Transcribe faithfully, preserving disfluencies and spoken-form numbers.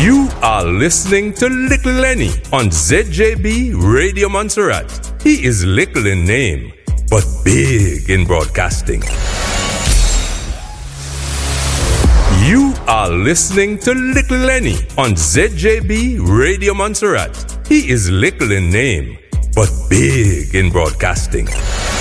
You are listening to Little Lenny on Z J B Radio Montserrat. He is little in name, but big in broadcasting. You are listening to Little Lenny on Z J B Radio Montserrat. He is little in name, but big in broadcasting.